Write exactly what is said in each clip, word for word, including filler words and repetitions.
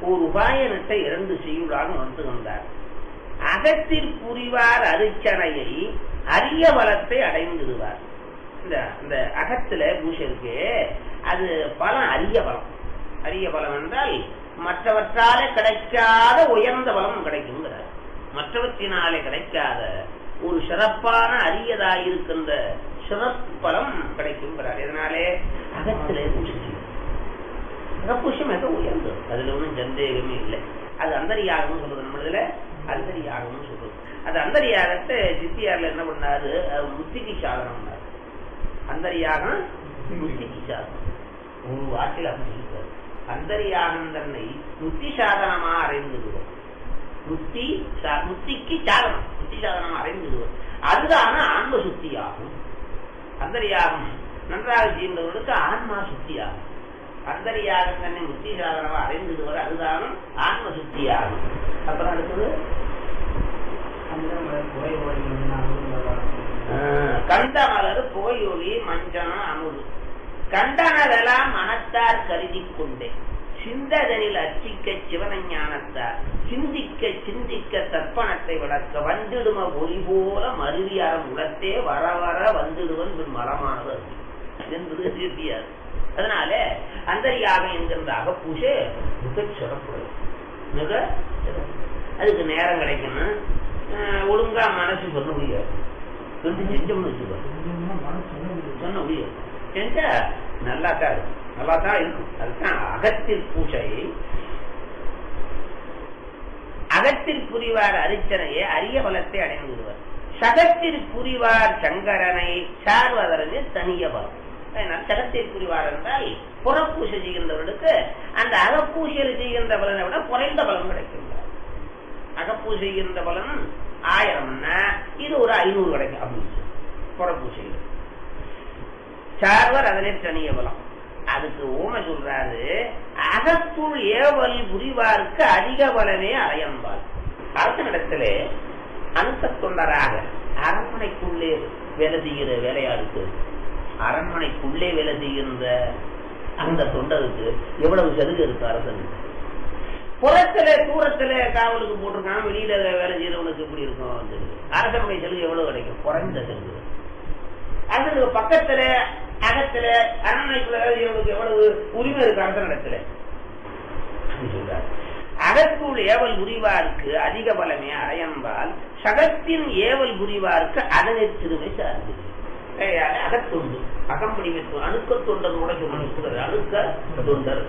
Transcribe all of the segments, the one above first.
ஒரு உபாயனத்தை இரண்டு செய்யுளாக வந்து வந்தார். அகத்தில் புரிவார் அரிச்சனையை அரிய பலத்தை அடைந்துடுவார். இந்த இந்த அகத்துல பூஷை இருக்கு, அது பலம் அரிய பலம். அரிய பலம் என்றால் மற்றவற்றாலே கிடைக்காத உயர்ந்த பலம் கிடைக்குங்கிறார். மற்றவற்றினாலே கிடைக்காத ஒரு சிறப்பான அரியதாயிருக்கின்ற சிறப்பு பலம் கிடைக்குங்கிறார். இதனாலே அகத்திலே பூஷை செய்யும். அகப்பூஷை மிக உயர்ந்தது, அதுல ஒன்றும் சந்தேகமே இல்லை. அது அந்தரியாகம்னு சொல்றது, நம்மளதுல அந்தரியாகம்னு சொல்றது. அது அந்தரியாகத்தை சித்தியார்ல என்ன பண்ணாரு, முத்திக்கு சாதனம் பண்ணாரு. அந்தரியாகம் முத்திக்கு சாதனம் ஒரு வாக்கில் அப்படி சொல்றாரு. அந்தரியாகம் தன்னை முத்தி சாதனமா அறைந்துடுவோம். முத்தி முத்திக்கு சாதனம், முத்தி சாதனமா அறைந்துடுவோம். அதுதான ஆன்ம சுத்தியாகும். அந்தரியாகம் நன்றாக செய்கின்றவர்களுக்கு ஆன்மா சுத்தியாகும். அந்தரியாகம் தன்னை முத்தி சாதனமா அறைந்துடுவது அதுதான் ஆன்ம சுத்தியாகும். அப்புறம் அடுத்தது கண்டமலர் புகையொலி மஞ்சனம் அமுது கண்டனதெல்லாம் மனத்தார் கருதி கொண்டே சிந்ததனில் அச்சிக்க சிவனஞானத்தார் சிந்திக்க சிந்திக்க தர்ப்பணத்தை விளக்க வந்திடும ஒளி போல மருவியாரம் உலத்தே வர வர வந்துடுவன் மரமானவர் என்பது சித்தியார். அதனால அந்தரியாகம் என்கின்ற அகப்பூஷை மிக சிறப்பு, மிக சிறப்பு. அதுக்கு நேரம் கிடைக்கணும், ஒழுங்கா மனசு சொல்ல முடியாது. செஞ்சோம்னு சொன்ன முடியாது, செஞ்சா நல்லா தான் இருக்கும், நல்லா தான் இருக்கும். அதுதான் அகத்தில் பூஜை. அகத்தில் புரிவார் அரிச்சனையே அரிய பலத்தை அடைந்து விடுவார். சகத்தில் புரிவார் சங்கரனை சார்வதற்கு தனிய பலம். சகத்தில் புரிவார் என்றால் புறப்பூசை செய்கின்றவர்களுக்கு அந்த அகப்பூசையில் செய்கின்ற பலனை விட குறைந்த பலம் கிடைக்கின்றார். அகப்பூசை செய்கின்ற பலன் ஆயிரம்னா இது ஒரு ஐநூறு கிடைக்கும் அப்படின்னு புறப்பூசையில். சார்வர் அதனை தனிய பலம். அதுக்கு ஊமை சொல்றாரு, அகத்துள் ஏவல் புரிவாருக்கு அதிக பலனே அறையம்பாள். அரசனிடத்துல அனுத்த தொண்டராக அரண்மனைக்குள்ளே வேலை செய்கிற வேலையாளுக்கு, அரண்மனைக்குள்ளே வேலை செய்கின்ற அந்த தொண்டருக்கு எவ்வளவு சலுகை இருக்கு அரசனுக்கு. புறத்துல தூரத்துல காவலுக்கு போட்டிருக்கான், வெளியில வேலை செய்யறவனுக்கு எப்படி இருக்கும் அரசனுடைய சலுகை எவ்வளவு கிடைக்கும், குறைந்த சலுகை. அரசனுக்கு பக்கத்துல அகத்துல அரண்மனைக்குள்ள வேலை செய்யறவனுக்கு எவ்வளவு உரிமை இருக்கு அரசனிடத்துல சொல்றாரு. அகத்துள் ஏவல் புரிவாருக்கு அதிக பலமே அடையம்பால் சகத்தின் ஏவல் புரிவாருக்கு அதனை திருமை சார்ந்து அகத்தொண்டு அகம்படி அணுக்க தொண்டர் கூட சொல்லுறது. அணுக்க தொண்டர்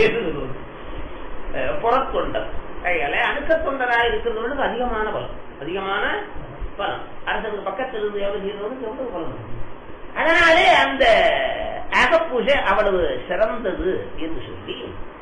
புறத்தொண்டர் கையால அணுக்க தொண்டராக இருக்கிறவனுக்கு அதிகமான பலம், அதிகமான பலம். அரசனுக்கு பக்கத்தில் இருந்து எவ்வளவு செய்யறவனுக்கு எவ்வளவு பலம். அதனாலே அந்த அகப்பூஜை அவ்வளவு சிறந்தது என்று சொல்லி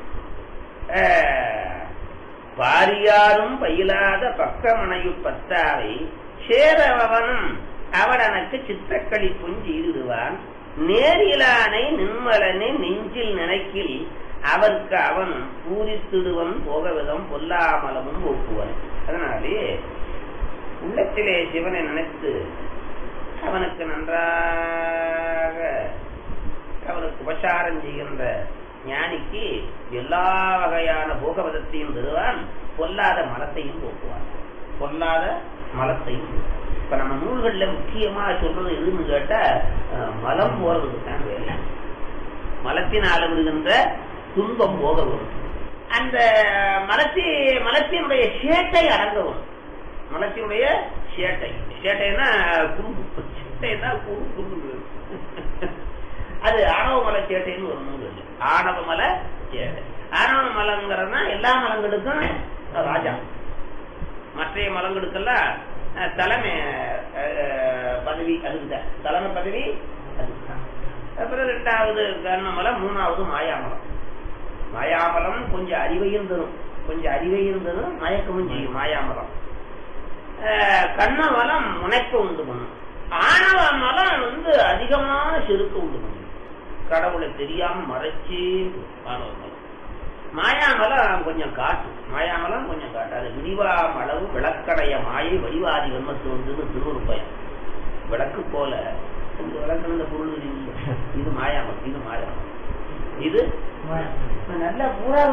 பாரியாரும் பயிலாத பக்கமனையு பத்தாவை சேரவனும் அவடனுக்கு சித்தக்களி புஞ்சி இடுவான் நேரிலானை நின்மலனை நெஞ்சில் நினைக்கில் அவருக்கு அவன் பூரித்திடுவன் போக விதம் பொல்லாமலமும் ஒப்புவன். அதனாலே உள்ளத்திலே சிவனை நினைத்து அவனுக்கு நன்றாக அவனுக்கு உபசாரம் செய்கின்ற ஞானிக்கு எல்லா வகையான போகவதத்தையும் தருவான், பொல்லாத மலத்தையும் போக்குவான். பொல்லாத மலத்தையும் இப்ப நம்ம நூல்கள்ல முக்கியமா சொல்றது எதுன்னு கேட்டா மலம் போறதுக்கு தான் வேலை. மலத்தினால விடுகின்ற துன்பம் போகவும் அந்த மலத்தி மலத்தினுடைய சேட்டை அடங்கவும். மலத்தினுடைய சேட்டை சேட்டைன்னா குறும்பு, சேட்டைன்னா குறு குறும்பு. அது ஆணவ மலை சேட்டைன்னு ஒரு நூல் இல்லை. ஆணவ மலை சேட்டை. ஆணவ மலங்கிறதுனா எல்லா மலங்களுக்கும் ராஜா, மற்ற மலங்களுக்கெல்லாம் தலைமை பதவி, அதுதான் தலைமை பதவி அதுதான். அப்புறம் ரெண்டாவது கர்ணமலம், மூணாவது மாயாமலம். மாயாமலம் கொஞ்சம் அறிவையும் தரும், கொஞ்சம் அறிவையும் தரும், மயக்கமும் செய்யும் மாயாமலம். கண்ணமலம் முனைப்பு உண்டு பண்ணும். ஆணவ மலம் வந்து அதிகமான செருக்கு உண்டு பண்ணும், கடவுளை தெரியாம மறைச்சி ஆணவ மலம். மாயாமலம் கொஞ்சம் காட்டும், மாயாமலம் கொஞ்சம் காட்டாது. விரிவாம் அளவு விளக்கடைய மாயை வடிவாதி வன்மத்து வந்து திருவருப்பயம். விளக்கு போல இந்த விளக்குல பொருள் இது மாயாமலம், இது மாயாமலம், இது நல்ல பூரா